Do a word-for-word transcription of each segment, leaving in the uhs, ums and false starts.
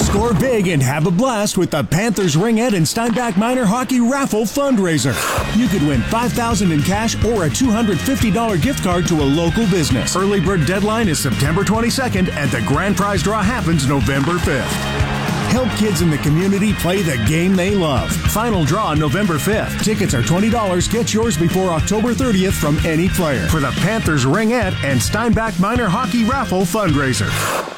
Score big and have a blast with the Panthers Ringette and Steinbach Minor Hockey Raffle fundraiser. You could win five thousand dollars in cash or a two hundred fifty dollars gift card to a local business. Early bird deadline is September twenty-second, and the grand prize draw happens November fifth. Help kids in the community play the game they love. Final draw November fifth. Tickets are twenty dollars. Get yours before October thirtieth from any player for the Panthers Ringette and Steinbach Minor Hockey Raffle fundraiser.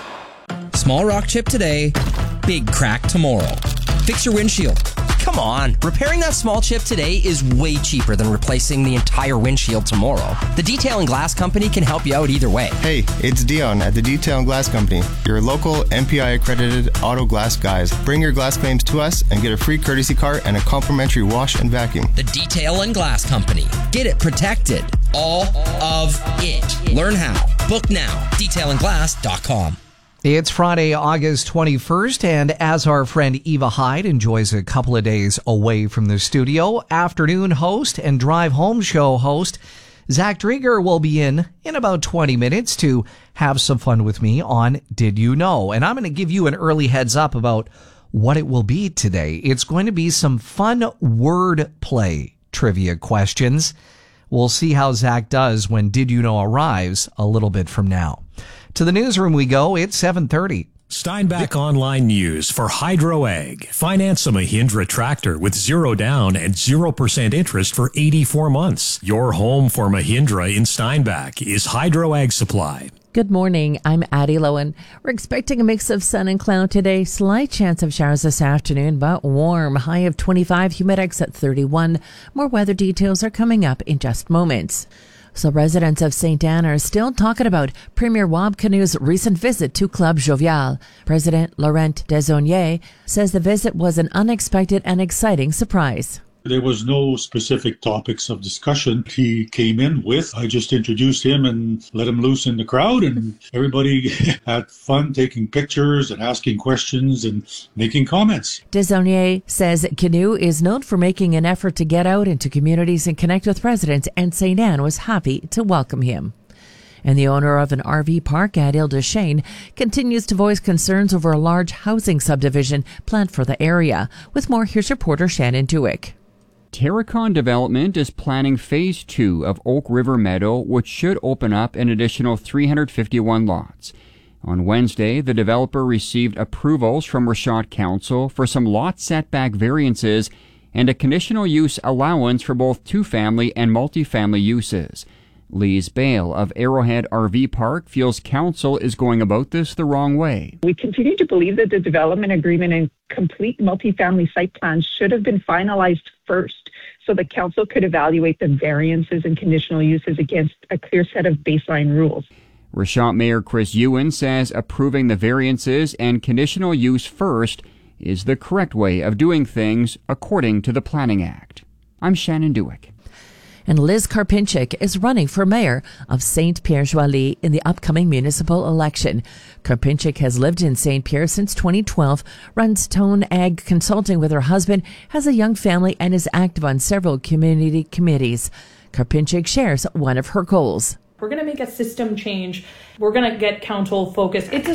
Small rock chip today, big crack tomorrow. Fix your windshield. Come on, repairing that small chip today is way cheaper than replacing the entire windshield tomorrow. The Detail and Glass Company can help you out either way. Hey, it's Dion at the Detail and Glass Company, your local M P I accredited auto glass guys. Bring your glass claims to us and get a free courtesy car and a complimentary wash and vacuum. The Detail and Glass Company. Get it protected. All of it. Learn how. Book now. detail and glass dot com. It's Friday, August twenty-first, and as our friend Eva Hyde enjoys a couple of days away from the studio, afternoon host and drive home show host Zach Drieger will be in in about twenty minutes to have some fun with me on Did You Know? And I'm going to give you an early heads up about what it will be today. It's going to be some fun word play trivia questions. We'll see how Zach does when Did You Know arrives a little bit from now. To the newsroom we go. It's seven thirty. Steinbach Online News for Hydro Ag. Finance a Mahindra tractor with zero down and zero percent interest for eighty-four months. Your home for Mahindra in Steinbach is Hydro Ag Supply. Good morning. I'm Addie Lowen. We're expecting a mix of sun and cloud today. Slight chance of showers this afternoon, but warm. High of twenty-five, humidex at thirty-one. More weather details are coming up in just moments. So residents of Saint Anne are still talking about Premier Wab Kinew's recent visit to Club Jovial. President Laurent Desaulniers says the visit was an unexpected and exciting surprise. There was no specific topics of discussion he came in with. I just introduced him and let him loose in the crowd, and everybody had fun taking pictures and asking questions and making comments. Desaulniers says Kinew is known for making an effort to get out into communities and connect with residents, and Saint Anne was happy to welcome him. And the owner of an R V park at Ile de Chêne continues to voice concerns over a large housing subdivision planned for the area. With more, here's reporter Shannon Dewick. Terracon Development is planning phase two of Oak River Meadow, which should open up an additional three hundred fifty-one lots. On Wednesday, the developer received approvals from Rashad Council for some lot setback variances and a conditional use allowance for both two-family and multifamily uses. Lise Bale of Arrowhead R V Park feels council is going about this the wrong way. We continue to believe that the development agreement and complete multifamily site plans should have been finalized first so the council could evaluate the variances and conditional uses against a clear set of baseline rules. Rashad Mayor Chris Ewan says approving the variances and conditional use first is the correct way of doing things according to the Planning Act. I'm Shannon Dewick. And Liz Karpinchik is running for mayor of Saint Pierre-Joly in the upcoming municipal election. Karpinchik has lived in Saint Pierre since twenty twelve, runs Tone Ag Consulting with her husband, has a young family, and is active on several community committees. Karpinchik shares one of her goals. We're going to make a system change. We're going to get council focused. It's a